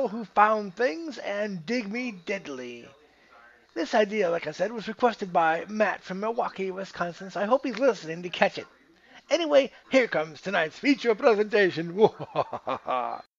people who found things and dig me deadly. This idea, like I said, was requested by Matt from Milwaukee, Wisconsin, so I hope he's listening to catch it. Anyway, here comes tonight's feature presentation.